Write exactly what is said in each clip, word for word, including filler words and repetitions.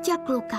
chtěl kluka.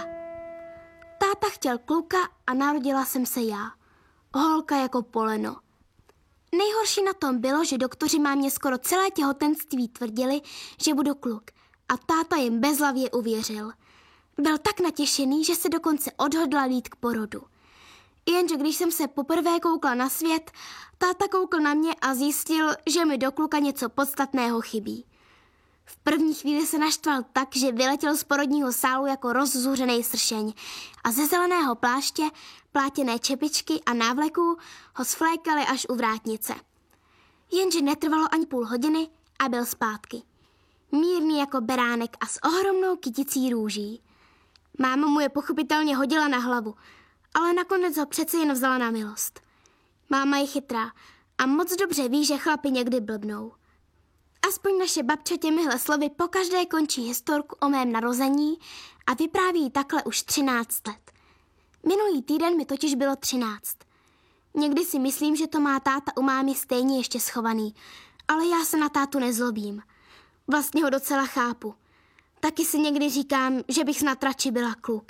Táta chtěl kluka a narodila jsem se já. Holka jako poleno. Nejhorší na tom bylo, že doktoři mámě skoro celé těhotenství tvrdili, že budu kluk. A táta jim bezhlavě uvěřil. Byl tak natěšený, že se dokonce odhodlal jít k porodu. Jenže když jsem se poprvé koukla na svět, táta koukl na mě a zjistil, že mi do kluka něco podstatného chybí. V první chvíli se naštval tak, že vyletěl z porodního sálu jako rozzuřený sršeň a ze zeleného pláště, plátěné čepičky a návleků ho svlékali až u vrátnice. Jenže netrvalo ani půl hodiny a byl zpátky. Mírný jako beránek a s ohromnou kyticí růží. Máma mu je pochopitelně hodila na hlavu, ale nakonec ho přece jen vzala na milost. Máma je chytrá a moc dobře ví, že chlapi někdy blbnou. Aspoň naše babče těmihle slovy pokaždé končí historku o mém narození a vypráví takhle už třináct let. Minulý týden mi totiž bylo třináct. Někdy si myslím, že to má táta u mámy stejně ještě schovaný, ale já se na tátu nezlobím. Vlastně ho docela chápu. Taky si někdy říkám, že bych snad radši byla kluk.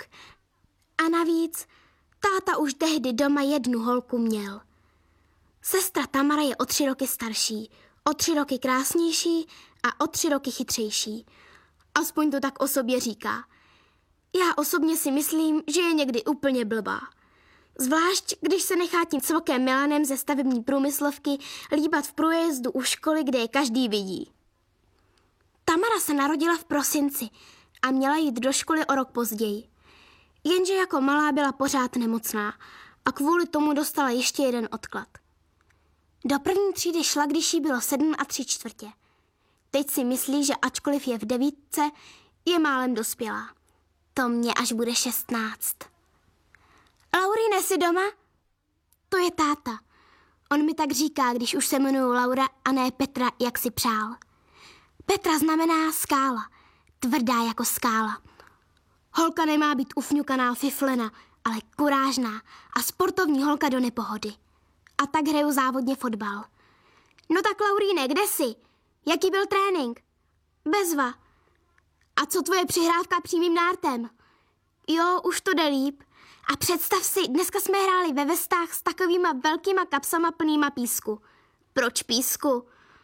A navíc, táta už tehdy doma jednu holku měl. Sestra Tamara je o tři roky starší, o tři roky krásnější a o tři roky chytřejší. Aspoň to tak o sobě říká. Já osobně si myslím, že je někdy úplně blbá. Zvlášť, když se nechá tím cvokem Milanem ze stavební průmyslovky líbat v průjezdu u školy, kde je každý vidí. Tamara se narodila v prosinci a měla jít do školy o rok později. Jenže jako malá byla pořád nemocná a kvůli tomu dostala ještě jeden odklad. Do první třídy šla, když jí bylo sedm a tři čtvrtě. Teď si myslí, že ačkoliv je v devítce, je málem dospělá. To mě až bude šestnáct. Laurine, jsi doma? To je táta. On mi tak říká, když už se jmenuju Laura a ne Petra, jak si přál. Petra znamená skála, tvrdá jako skála. Holka nemá být ufňukaná fiflena, ale kurážná a sportovní holka do nepohody. A tak hraju závodně fotbal. No tak Lauríne, kde jsi? Jaký byl trénink? Bezva. A co tvoje přihrávka přímým nártem? Jo, už to jde líp. A představ si, dneska jsme hráli ve vestách s takovýma velkýma kapsama plnýma písku. Proč písku?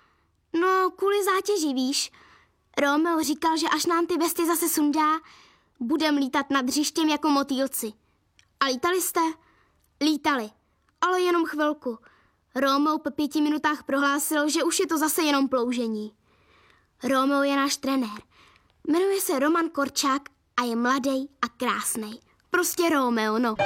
No, kvůli zátěži, víš. Romeo říkal, že až nám ty vesty zase sundá, budem lítat nad hřištěm jako motýlci. A lítali jste? Lítali, ale jenom chvilku. Romeo po pěti minutách prohlásil, že už je to zase jenom ploužení. Romeo je náš trenér. Jmenuje se Roman Korčák a je mladý a krásnej. Prostě Romeo, no.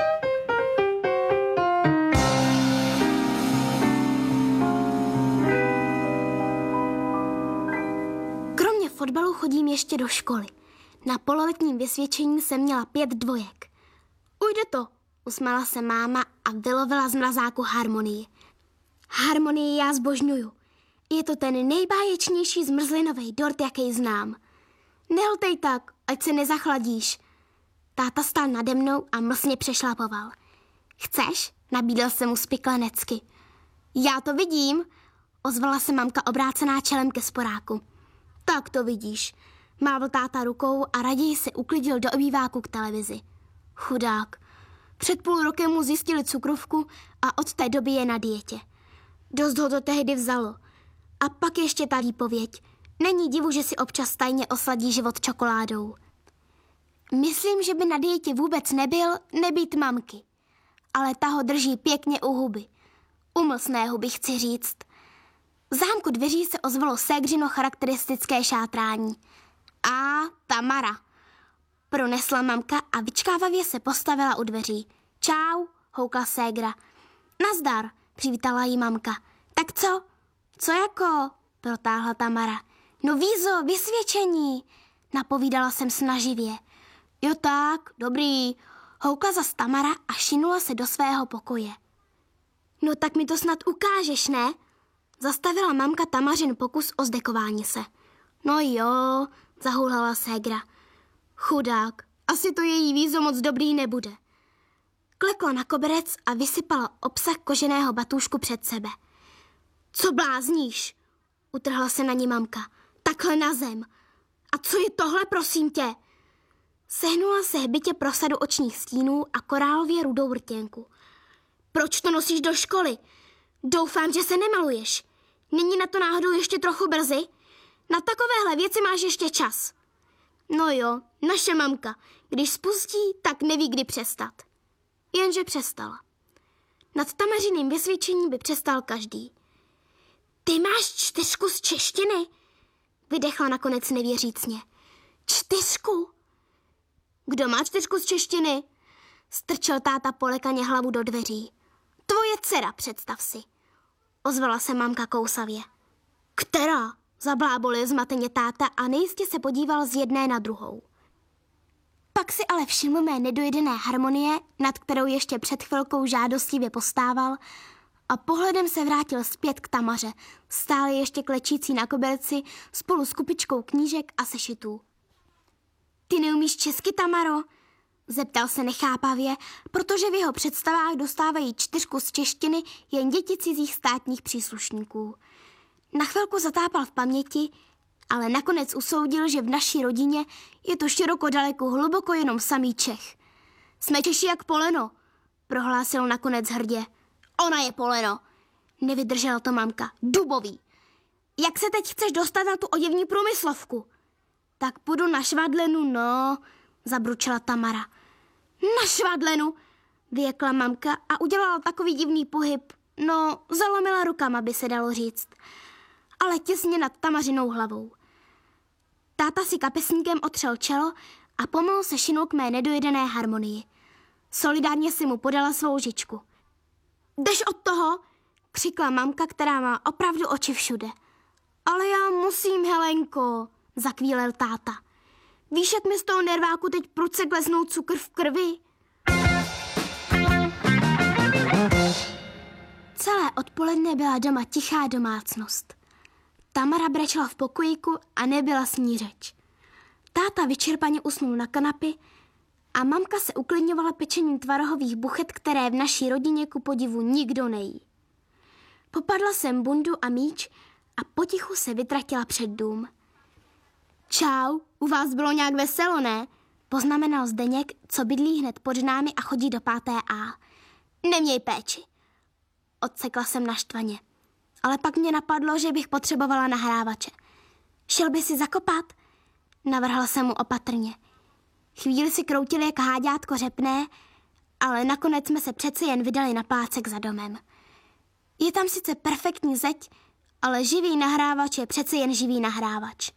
Kromě fotbalu chodím ještě do školy. Na pololetním vysvědčení jsem měla pět dvojek. Ujde to, usmála se máma a vylovila z mrazáku harmonii. Harmonii já zbožňuju. Je to ten nejbáječnější zmrzlinový dort, jaký znám. Nehltej tak, ať se nezachladíš. Táta stál nade mnou a mlsně přešlapoval. Chceš? Nabídl se mu spiklenecky. Já to vidím, ozvala se mamka obrácená čelem ke sporáku. Tak to vidíš, mávl táta rukou a raději se uklidil do obýváku k televizi. Chudák. Před půl rokem mu zjistili cukrovku a od té doby je na dietě. Dost ho to tehdy vzalo. A pak ještě ta výpověď. Není divu, že si občas tajně osladí život čokoládou. Myslím, že by na dietě vůbec nebyl nebýt mamky. Ale ta ho drží pěkně u huby. Umlsné huby, chci říct. V zámku dveří se ozvalo ségřino charakteristické šátrání. A Tamara. Pronesla mamka a vyčkávavě se postavila u dveří. Čau, houkla ségra. Nazdar, přivítala jí mamka. Tak co? Co jako? Protáhla Tamara. No vízo, vysvědčení, napovídala jsem snaživě. Jo tak, dobrý, houkla zas Tamara a šinula se do svého pokoje. No tak mi to snad ukážeš, ne? Zastavila mamka Tamařin pokus o zdekování se. No jo, zahoulala ségra. Chudák, asi to její vízo moc dobrý nebude. Klekla na koberec a vysypala obsah koženého batůžku před sebe. Co blázníš? Utrhla se na ní mamka. Takhle na zem. A co je tohle, prosím tě? Sehnula se hbitě pro sadu očních stínů a korálově rudou vrtěnku. Proč to nosíš do školy? Doufám, že se nemaluješ. Není na to náhodou ještě trochu brzy? Na takovéhle věci máš ještě čas. No jo, naše mamka, když spustí, tak neví, kdy přestat. Jenže přestala. Nad Tamařiným vysvědčením by přestal každý. Ty máš čtyřku z češtiny? Vydechla nakonec nevěřícně. Čtyřku? Kdo má čtyřku z češtiny? Strčil táta polekaně hlavu do dveří. Tvoje dcera, představ si. Ozvala se mamka kousavě. Která? Zablábolil zmateně táta a nejistě se podíval z jedné na druhou. Pak si ale všiml mé nedojedené harmonie, nad kterou ještě před chvilkou žádostivě postával, a pohledem se vrátil zpět k Tamaře, stále ještě klečící na koberci spolu s kupičkou knížek a sešitů. Ty neumíš česky, Tamaro? Zeptal se nechápavě, protože v jeho představách dostávají čtyřku z češtiny jen děti cizích státních příslušníků. Na chvilku zatápal v paměti, ale nakonec usoudil, že v naší rodině je to široko daleko hluboko jenom samý Čech. Jsme Češi jak poleno, prohlásil nakonec hrdě. Ona je poleno, nevydržela to mamka. Dubový. Jak se teď chceš dostat na tu oděvní průmyslovku? Tak půjdu na švadlenu, no, zabručela Tamara. Na švadlenu, vyjekla mamka a udělala takový divný pohyb. No, zalomila rukama, by se dalo říct. Ale těsně nad Tamařinou hlavou. Táta si kapesníkem otřel čelo a pomalu se šinul k mé nedojedené harmonii. Solidárně si mu podala svou žičku. Jdeš od toho? Křikla mamka, která má opravdu oči všude. Ale já musím, Helenko, zakvílel táta. Víš, jak mi z toho nerváku teď prudce klesnou cukr v krvi? Celé odpoledne byla doma tichá domácnost. Tamara brečela v pokojíku a nebyla s ní řeč. Táta vyčerpaně usnul na kanapy a mamka se uklidňovala pečením tvarohových buchet, které v naší rodině ku podivu nikdo nejí. Popadla jsem bundu a míč a potichu se vytratila před dům. Čau, u vás bylo nějak veselo, ne? Poznamenal Zdeněk, co bydlí hned pod námi a chodí do páté A. Neměj péči. Odsekla jsem naštvaně. Ale pak mě napadlo, že bych potřebovala nahrávače. Šel by si zakopat? Navrhla jsem mu opatrně. Chvíli si kroutil jak háďátko řepné, ale nakonec jsme se přece jen vydali na plácek za domem. Je tam sice perfektní zeď, ale živý nahrávač je přece jen živý nahrávač.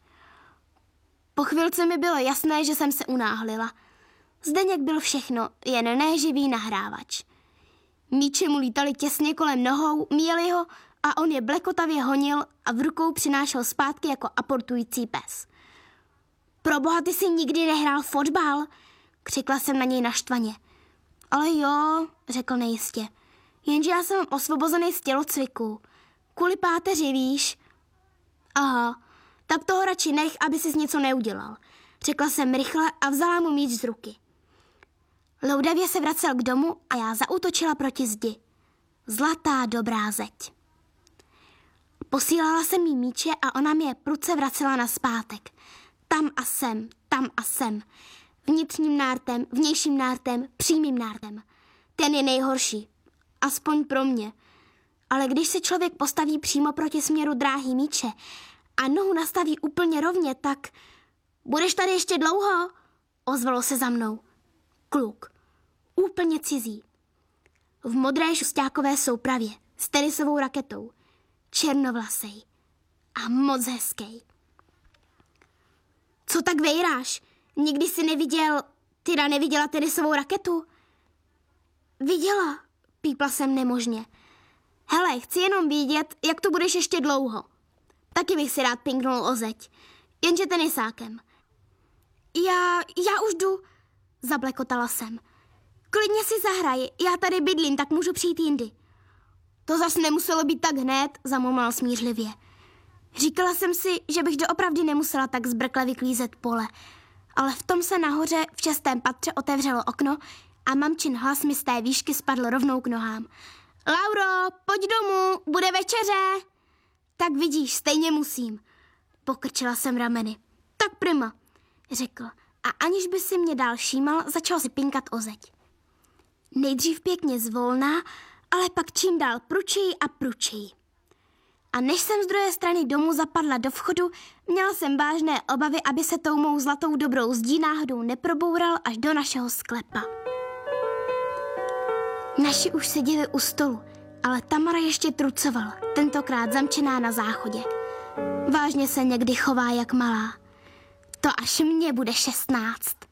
Po chvilce mi bylo jasné, že jsem se unáhlila. Zdeněk byl všechno, jen ne živý nahrávač. Míče mu lítali těsně kolem nohou, míjeli ho a on je blekotavě honil a v rukou přinášel zpátky jako aportující pes. Proboha, ty jsi nikdy nehrál fotbal? Křikla jsem na něj naštvaně. Ale jo, řekl nejistě. Jenže já jsem osvobozený z tělocviku. Kvůli páteři, víš? Aha, tak toho radši nech, aby sis něco neudělal. Řekla jsem rychle a vzala mu míč z ruky. Loudavě se vracel k domu a já zaútočila proti zdi. Zlatá dobrá zeď. Posílala jsem jí míče a ona mi je prudce vracela nazpátek. Tam a sem, tam a sem. Vnitřním nártem, vnějším nártem, přímým nártem. Ten je nejhorší. Aspoň pro mě. Ale když se člověk postaví přímo proti směru dráhy míče a nohu nastaví úplně rovně, tak... Budeš tady ještě dlouho? Ozvalo se za mnou. Kluk. Úplně cizí. V modré šustákové soupravě s tenisovou raketou. Černovlasej. A moc hezkej. Co tak vejráš? Nikdy jsi neviděl... Tyda neviděla tenisovou raketu? Viděla, pípla jsem nemožně. Hele, chci jenom vědět, jak to budeš ještě dlouho. Taky bych si rád pinknul o zeď. Jenže tenisákem. Já, já už jdu, zablekotala jsem. Klidně si zahraj, já tady bydlím, tak můžu přijít jindy. To zas nemuselo být tak hned, zamumlal smířlivě. Říkala jsem si, že bych doopravdy nemusela tak zbrkle vyklízet pole, ale v tom se nahoře v šestém patře otevřelo okno a mamčin hlas mi z té výšky spadl rovnou k nohám. Lauro, pojď domů, bude večeře. Tak vidíš, stejně musím. Pokrčila jsem rameny. Tak prima, řekl a aniž by si mě dál všímal, začal si pinkat o zeď. Nejdřív pěkně zvolná, ale pak čím dál pručeji a pručeji. A než jsem z druhé strany domu zapadla do vchodu, měla jsem vážné obavy, aby se tou mou zlatou dobrou zdí náhodou neproboural až do našeho sklepa. Naši už seděli u stolu, ale Tamara ještě trucovala, tentokrát zamčená na záchodě. Vážně se někdy chová jak malá. To až mně bude šestnáct.